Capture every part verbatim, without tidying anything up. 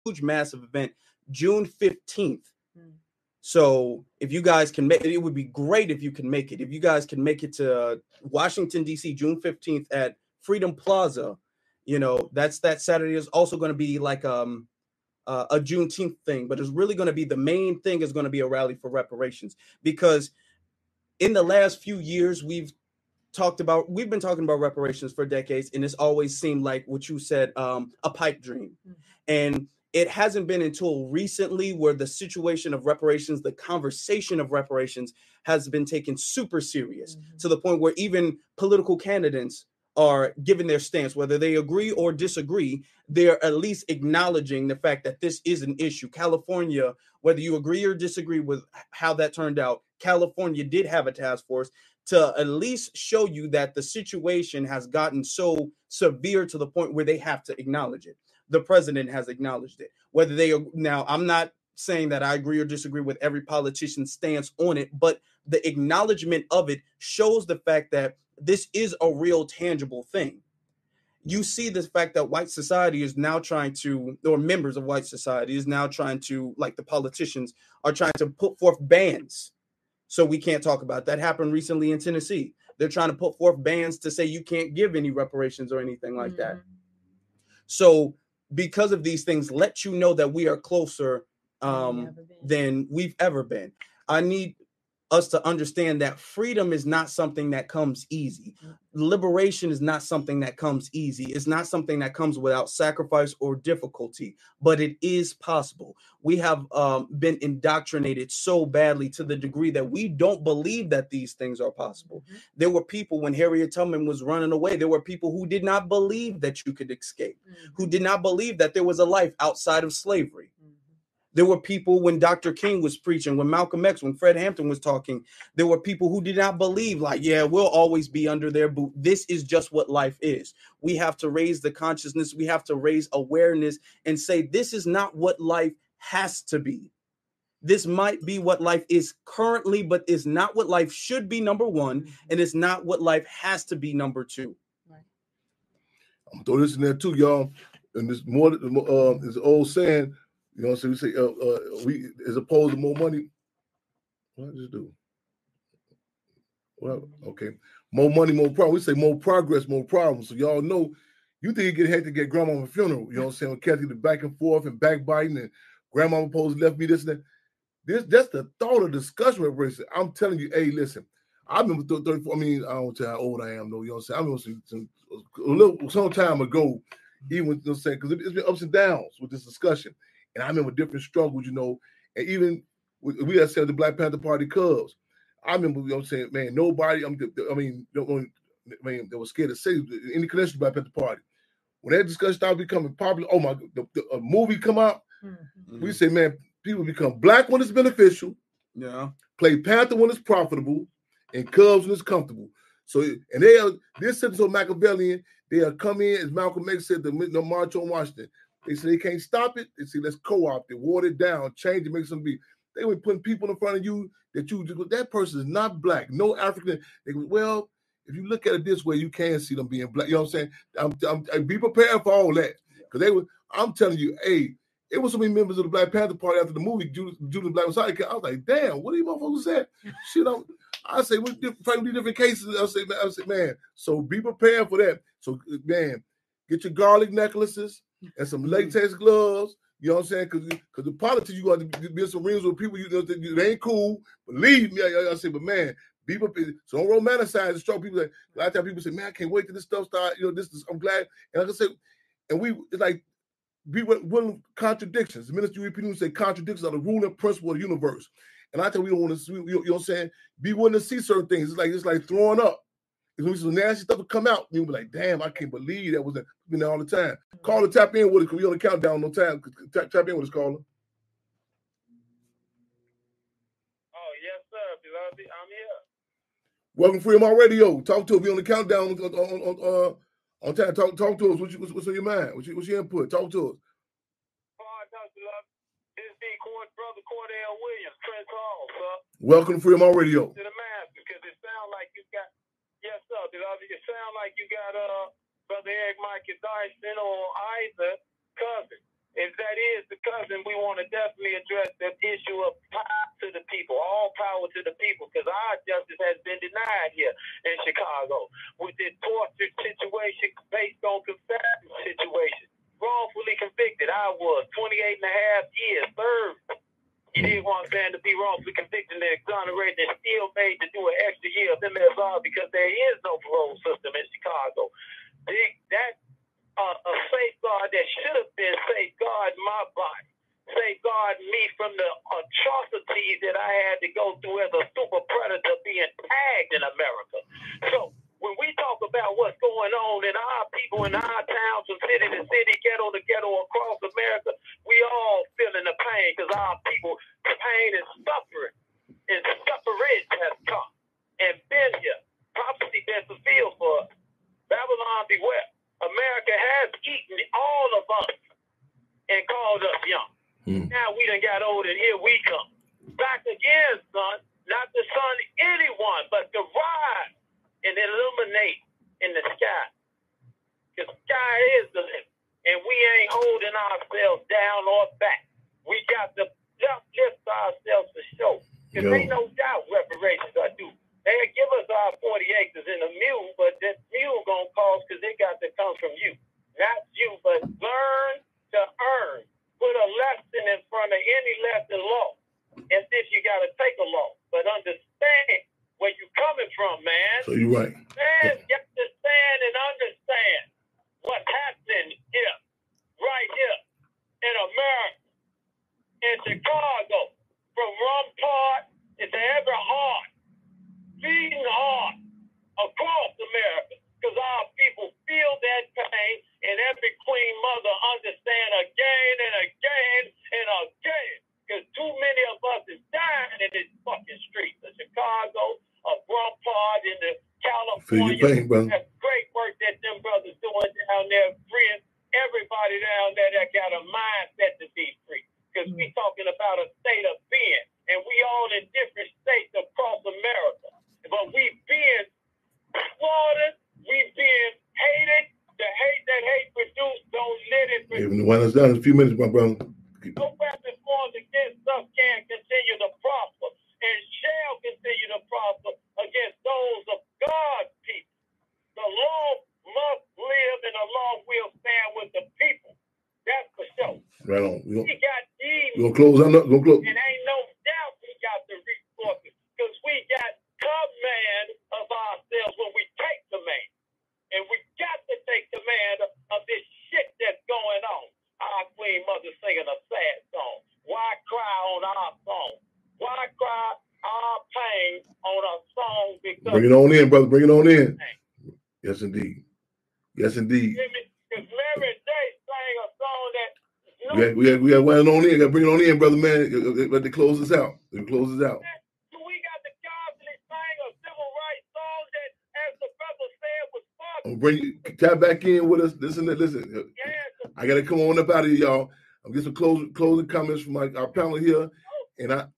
huge, massive event, June fifteenth. Mm. So if you guys can make it, it would be great if you can make it. If you guys can make it to Washington, D C, June fifteenth at Freedom Plaza, you know, that's that Saturday. Is also going to be like um uh, a Juneteenth thing, but it's really going to be the main thing is going to be a rally for reparations, because in the last few years, we've talked about, we've been talking about reparations for decades, and it's always seemed like what you said, um, a pipe dream. Mm-hmm. And it hasn't been until recently where the situation of reparations, the conversation of reparations has been taken super serious, mm-hmm. to the point where even political candidates are giving their stance, whether they agree or disagree. They're at least acknowledging the fact that this is an issue. California, whether you agree or disagree with how that turned out, California did have a task force to at least show you that the situation has gotten so severe to the point where they have to acknowledge it. The president has acknowledged it. Whether they are, now, I'm not saying that I agree or disagree with every politician's stance on it, but the acknowledgement of it shows the fact that this is a real tangible thing. You see the fact that white society is now trying to, or members of white society is now trying to, like the politicians, are trying to put forth bans. So we can't talk about that. Happened recently in Tennessee. They're trying to put forth bans to say you can't give any reparations or anything like mm-hmm. that. So because of these things, let you know that we are closer um, than we've ever been. I need us to understand that freedom is not something that comes easy. Liberation is not something that comes easy. It's not something that comes without sacrifice or difficulty, but it is possible. We have um, been indoctrinated so badly to the degree that we don't believe that these things are possible. Mm-hmm. There were people when Harriet Tubman was running away, there were people who did not believe that you could escape, mm-hmm. who did not believe that there was a life outside of slavery. Mm-hmm. There were people when Doctor King was preaching, when Malcolm X, when Fred Hampton was talking, there were people who did not believe, like, yeah, we'll always be under their boot. This is just what life is. We have to raise the consciousness. We have to raise awareness and say, this is not what life has to be. This might be what life is currently, but is not what life should be, number one, and it's not what life has to be, number two. Right. I'm going to throw this in there too, y'all. And this more, uh, this old saying, you know, so we say, uh, uh, we as opposed to more money. What did I just do? Well, okay, more money, more problem. We say more progress, more problems. So y'all know, you think you get hectic to get grandma's funeral. You know what I'm saying? When Kathy the back and forth and backbiting, and grandma supposed left me this and that. This that's the thought of discussion reparation. I'm telling you, hey, listen. I remember thirty-four. I mean, I don't tell how old I am, though. You know what I'm saying? I remember some, some, a little some time ago, even you know what I'm saying, because it's been ups and downs with this discussion. And I remember different struggles, you know, and even we had said the Black Panther Party Cubs. I remember, you know what I'm saying, man, nobody, I mean, I mean, I mean they were scared to say any connection to the Black Panther Party. When that discussion started becoming popular, oh my, the, the a movie come out, mm-hmm. we say, man, people become black when it's beneficial, yeah, play Panther when it's profitable, and Cubs when it's comfortable. So, and they are, this sitting so Machiavellian, they are come in, as Malcolm X said, the, the March on Washington. They say they can't stop it. They say, let's co-opt it, water it down, change it, make something be. They were putting people in front of you that you, that person is not black, no African. They go, well, if you look at it this way, you can see them being black. You know what I'm saying? I'm, I'm, I'm be prepared for all that. Because they were, I'm telling you, hey, it was so many members of the Black Panther Party after the movie, Judas, Judas Black Messiah. I was like, damn, what are you motherfuckers saying? Shit, I'm, I say, we're different, different cases. I say, I say, man, so be prepared for that. So, man, get your garlic necklaces and some latex gloves. You know what I'm saying? Because because the politics, you got to be in some rings with people you know they ain't cool. Believe me, I, I say, but man, be prepared. So don't romanticize the struggle. People like a lot of times people say, man, I can't wait till this stuff start. You know, this is I'm glad. And like I say, and we it's like be willing contradictions. The ministry people say contradictions are the rule and principle of the universe. And I tell you, we don't want to see, you know what I'm saying? Be willing to see certain things. It's like it's like throwing up. When some nasty stuff will come out, you'll be like, damn, I can't believe that was been there all the time. Call it, tap in with it, because we on the countdown no time. Tap, tap in with us, caller. Oh, yes, sir. Beloved, I'm here. Welcome to Freedom On Radio. Talk to us. We on the countdown on, on, on, uh, on time. Talk, talk to us. What's, what's, what's on your mind? What's your, what's your input? Talk to us. Oh, talk to us. This is the court, brother Cordell Williams, Trent Hall, sir. Welcome to Freedom On Radio. To the mass, because it sounds like you got, yes, sir, beloved. It sounds like you got uh, Brother Eric Michael Dyson or either cousin. If that is the cousin, we want to definitely address the issue of power to the people, all power to the people, because our justice has been denied here in Chicago with this torture situation based on Confederate situation. Wrongfully convicted, I was twenty-eight and a half years served. You didn't want man to be wrongfully convicted and exonerated and still made to do an extra year of M S R because there is no parole system in Chicago. That uh, a safeguard that should have been safeguard my body, safeguard me from the atrocities that I had to go through as a super predator being tagged in America. So when we talk about what's going on in our people in our towns from city to city, ghetto to ghetto across America, we all feeling the pain because our people, pain and suffering and suffrage has come and been here, prophecy been fulfilled for us. Babylon beware. America has eaten all of us and called us young. Mm. Now we done got old and here we come. Back again, son. Not to sun anyone, but to rise and illuminate in the sky. The sky is the limit. And we ain't holding ourselves down or back. We got to lift ourselves for sure. Because ain't no doubt reparations are due. They'll give us our forty acres in a mule, but that mule gonna cost because it got to come from you. Not you, but learn to earn. Put a lesson in front of any lesson law. As if you gotta take a law. But understand where you coming from, man. So you're right. Man, get to stand and understand what's happening here, right here in America, in Chicago, from Rumpart to every heart. Beating hard across America because our people feel that pain and every queen mother understand again and again and again because too many of us is dying in this fucking streets of Chicago, of Brumpart, in the California. Feel your pain, brother. That's great work that them brothers doing down there, freeing everybody down there that got a mindset to be free because we talking about a state of being and we all in different states across America. But we being slaughtered, we being hated. The hate that hate produced, don't let it produce. Even wind us down in a few minutes, my brother. No weapon formed against us can continue to prosper and shall continue to prosper against those of God's people. The law must live and the law will stand with the people. That's for sure. Right on. We, we got these. We're going to close on that. We're close. And ain't no doubt we got the resources because we got command of ourselves when we take command. And we got to take command of, of this shit that's going on. Our queen mother singing a sad song. Why cry on our song? Why cry our pain on a song? Because bring it on in, brother. Bring it on in. Yes, indeed. Yes, indeed. Because Mary J sang a song that no, we got we got we got one on in. Got to bring it on in, brother, man. Let it close us out. Let it close us out. I'm bring you tap back in with us. Listen, listen. I gotta come on up out of here, y'all. I'm getting some closing closing comments from my, our panel here, and I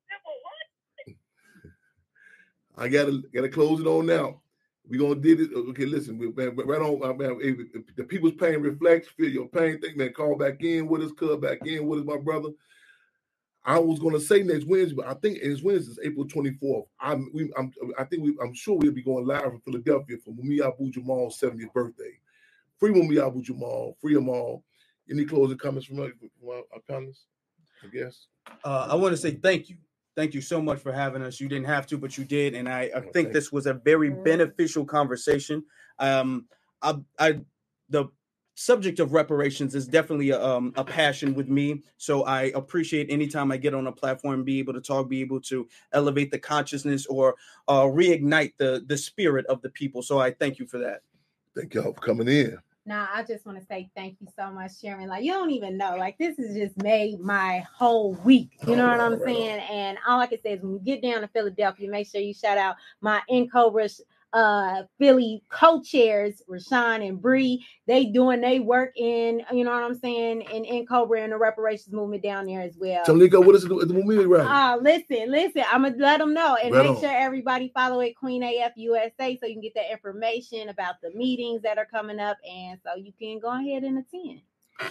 I gotta gotta close it on now. We're gonna do this. Okay, listen, we, man, right on. Man, if, if the people's pain reflects, feel your pain. Think, man, call back in with us, call back in with us, my brother. I was gonna say next Wednesday, but I think it's Wednesday, April twenty-fourth. I'm, we, I'm, I think we, I'm sure we'll be going live from Philadelphia for Mumia Abu Jamal's seventieth birthday. Free Mumia Abu Jamal, free them all. Any closing comments from our, from our, our panelists? I guess. Uh, I want to say thank you, thank you so much for having us. You didn't have to, but you did, and I, I oh, think this was a very beneficial conversation. Um, I, I, the. subject of reparations is definitely a, um, a passion with me. So I appreciate anytime I get on a platform, be able to talk, be able to elevate the consciousness or uh, reignite the, the spirit of the people. So I thank you for that. Thank y'all for coming in. Now, I just want to say thank you so much, Sherman. Like, you don't even know. Like, this has just made my whole week. You know oh, what right, I'm right saying? On. And all I can say is when you get down to Philadelphia, make sure you shout out my N-Cobra uh Philly co-chairs, Rashawn and Bree. They doing they work in, you know what I'm saying, in N-Cobra and the reparations movement down there as well. So Nico, what is it at the movement right? Uh listen, listen, I'm gonna let them know and right make on. Sure everybody follow it, Queen A F U S A, so you can get that information about the meetings that are coming up, and so you can go ahead and attend.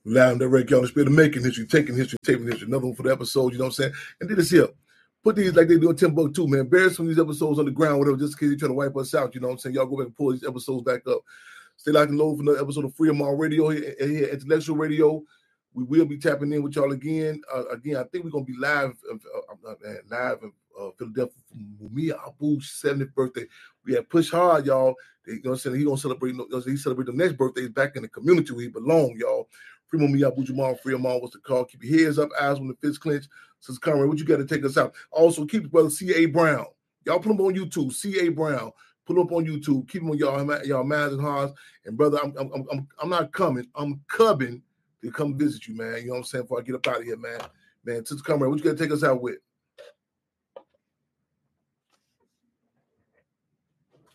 Live and direct, y'all. The spirit of making history, taking history, taping history. Another one for the episode, you know what I'm saying? And do this here. Put these like they do in Timbuktu, man. Bury some of these episodes on the ground, whatever, just in case they try to wipe us out, you know what I'm saying? Y'all go back and pull these episodes back up. Stay locked and loaded for another episode of Freedom All Radio here, here at Intellectual Radio. We will be tapping in with y'all again. Uh, again, I think we're going to be live, uh, uh, live in uh, Philadelphia for Mumia Abu's seventieth birthday. We have Push Hard, y'all. They, you know what I'm saying? He's going to celebrate, you know, he celebrate the next birthday back in the community where he belong, y'all. Free Mumia Abu Jamal, free Amal, what's the call? Keep your heads up, eyes when the fists clench. Says Conrad, what you got to take us out? Also, keep the brother C A Brown. Y'all put him on YouTube, C A Brown. Put him up on YouTube. Keep him on y'all, y'all minds and hearts. And brother, I'm, I'm, I'm, I'm not coming. I'm coming to come visit you, man. You know what I'm saying? Before I get up out of here, man. Man, Sister Conrad, what you got to take us out with?